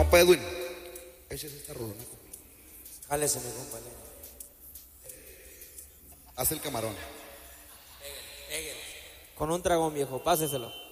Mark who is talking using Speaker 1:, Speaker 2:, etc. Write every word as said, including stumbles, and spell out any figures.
Speaker 1: Compa Edwin, échese esta rolona.
Speaker 2: Jálese, mi compa.
Speaker 1: Haz el camarón.
Speaker 2: Con un tragón, viejo, páseselo.